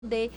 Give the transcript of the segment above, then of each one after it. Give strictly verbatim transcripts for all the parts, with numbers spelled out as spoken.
poder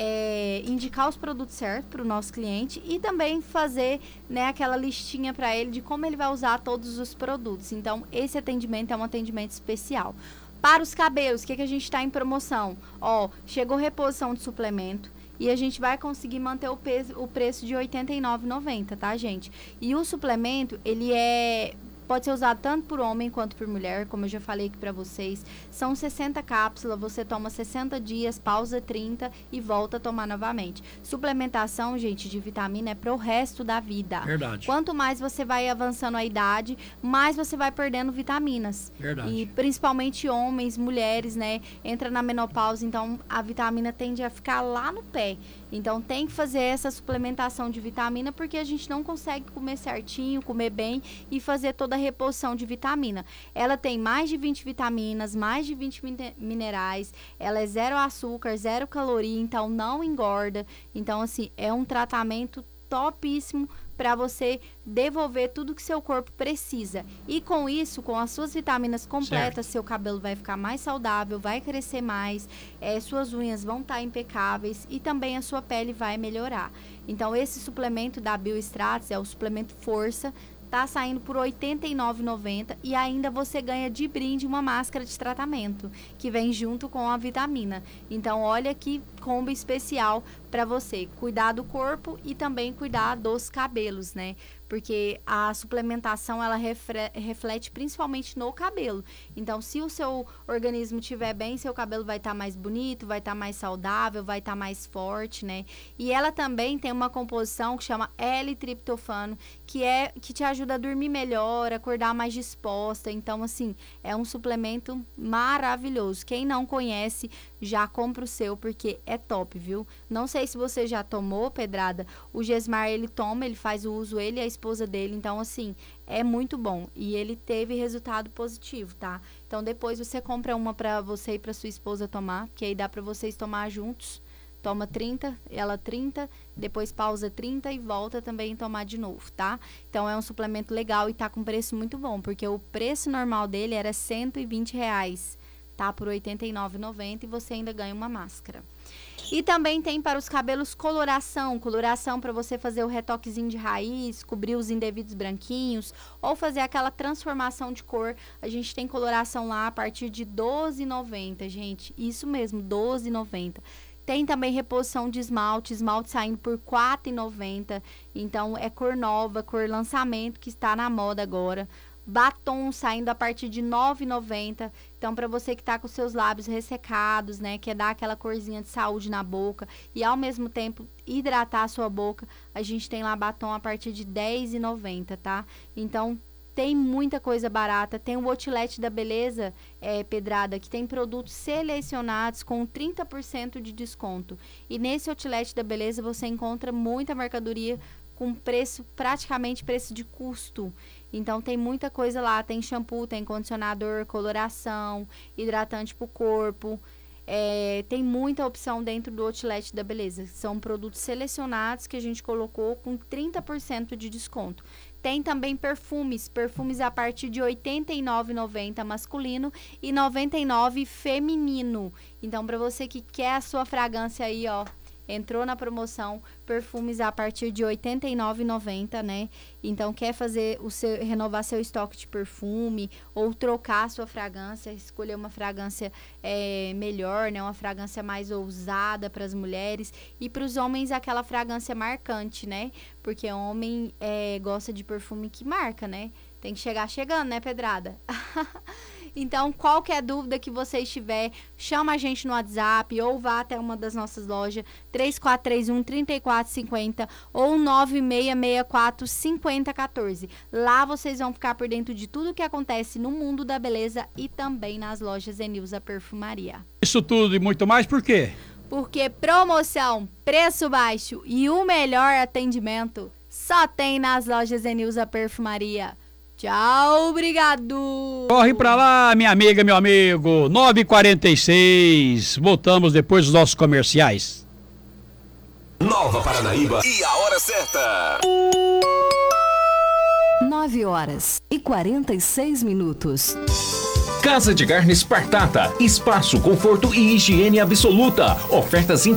é, indicar os produtos certos para o nosso cliente e também fazer, né, aquela listinha para ele de como ele vai usar todos os produtos. Então, esse atendimento é um atendimento especial. Para os cabelos, o que, que a gente está em promoção? Ó, chegou reposição de suplemento e a gente vai conseguir manter o, peso, o preço de oitenta e nove reais e noventa centavos, tá, gente? E o suplemento, ele é... pode ser usado tanto por homem quanto por mulher, como eu já falei aqui pra vocês. São sessenta cápsulas, você toma sessenta dias, pausa trinta e volta a tomar novamente. Suplementação, gente, de vitamina é pro resto da vida. Verdade. Quanto mais você vai avançando a idade, mais você vai perdendo vitaminas. Verdade. E principalmente homens, mulheres, né? Entra na menopausa, então a vitamina tende a ficar lá no pé. Então tem que fazer essa suplementação de vitamina porque a gente não consegue comer certinho, comer bem e fazer toda a reposição de vitamina. Ela tem mais de vinte vitaminas, mais de vinte minerais, ela é zero açúcar, zero caloria, então não engorda. Então, assim, é um tratamento topíssimo para você devolver tudo que seu corpo precisa. E com isso, com as suas vitaminas completas, certo, seu cabelo vai ficar mais saudável, vai crescer mais, é, suas unhas vão estar impecáveis e também a sua pele vai melhorar. Então, esse suplemento da Biostratos é o suplemento Força, tá saindo por oitenta e nove reais e noventa centavos e ainda você ganha de brinde uma máscara de tratamento, que vem junto com a vitamina. Então, olha que combo especial para você cuidar do corpo e também cuidar dos cabelos, né? Porque a suplementação, ela refre- reflete principalmente no cabelo. Então, se o seu organismo estiver bem, seu cabelo vai estar tá mais bonito, vai estar tá mais saudável, vai estar tá mais forte, né? E ela também tem uma composição que chama L-triptofano, que é que te ajuda a dormir melhor, acordar mais disposta. Então, assim, é um suplemento maravilhoso. Quem não conhece, já compra o seu, porque é top, viu? Não sei se você já tomou, Pedrada. O Gesmar, ele toma, ele faz o uso, ele e a esposa dele. Então, assim, é muito bom. E ele teve resultado positivo, tá? Então, depois você compra uma pra você e pra sua esposa tomar, que aí dá pra vocês tomar juntos. Toma trinta, ela trinta, depois pausa trinta e volta também a tomar de novo, tá? Então, é um suplemento legal e tá com preço muito bom, porque o preço normal dele era cento e vinte reais, tá? Por oitenta e nove reais e noventa centavos e você ainda ganha uma máscara. E também tem para os cabelos coloração, coloração para você fazer o retoquezinho de raiz, cobrir os indevidos branquinhos, ou fazer aquela transformação de cor. A gente tem coloração lá a partir de doze reais e noventa centavos, gente. Isso mesmo, doze reais e noventa centavos. Tem também reposição de esmalte, esmalte saindo por quatro reais e noventa centavos. Então, é cor nova, cor lançamento, que está na moda agora. Batom saindo a partir de nove reais e noventa centavos. Então, para você que tá com seus lábios ressecados, né, quer dar aquela corzinha de saúde na boca e, ao mesmo tempo, hidratar a sua boca, a gente tem lá batom a partir de dez reais e noventa centavos, tá? Então, tem muita coisa barata. Tem o Outlet da Beleza, é, Pedrada, que tem produtos selecionados com trinta por cento de desconto. E nesse Outlet da Beleza você encontra muita mercadoria com preço, praticamente preço de custo. Então, tem muita coisa lá. Tem shampoo, tem condicionador, coloração, hidratante pro corpo. É, tem muita opção dentro do Outlet da Beleza. São produtos selecionados que a gente colocou com trinta por cento de desconto. Tem também perfumes, perfumes a partir de oitenta e nove reais e noventa centavos masculino e noventa e nove reais feminino. Então, para você que quer a sua fragrância aí, ó, entrou na promoção, perfumes a partir de oitenta e nove reais e noventa centavos, né? Então, quer fazer o seu, renovar seu estoque de perfume ou trocar a sua fragrância, escolher uma fragrância é, melhor, né? Uma fragrância mais ousada para as mulheres e para os homens aquela fragrância marcante, né? Porque homem é, gosta de perfume que marca, né? Tem que chegar chegando, né, Pedrada? Então, qualquer dúvida que você estiver, chama a gente no WhatsApp ou vá até uma das nossas lojas, três quatro três um, três quatro cinco zero ou nove seis seis quatro, cinco zero um quatro. Lá vocês vão ficar por dentro de tudo que acontece no mundo da beleza e também nas lojas Zenilza Perfumaria. Isso tudo e muito mais, por quê? Porque promoção, preço baixo e o melhor atendimento só tem nas lojas Zenilza Perfumaria. Tchau, obrigado. Corre pra lá, minha amiga, meu amigo. nove e quarenta e seis. Voltamos depois dos nossos comerciais. Nova Paranaíba e a hora certa. nove horas e quarenta e seis minutos. Casa de Carnes Partata. Espaço, conforto e higiene absoluta. Ofertas